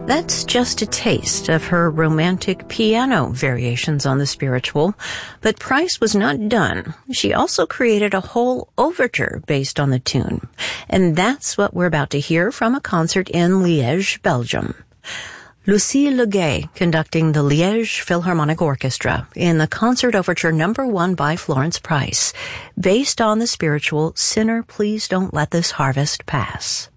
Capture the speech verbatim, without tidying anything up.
That's just a taste of her romantic piano variations on the spiritual, but Price was not done. She also created a whole overture based on the tune, and that's what we're about to hear from a concert in Liège, Belgium. Lucille Legay conducting the Liège Philharmonic Orchestra in the concert overture number one by Florence Price, based on the spiritual Sinner, Please Don't Let This Harvest Pass.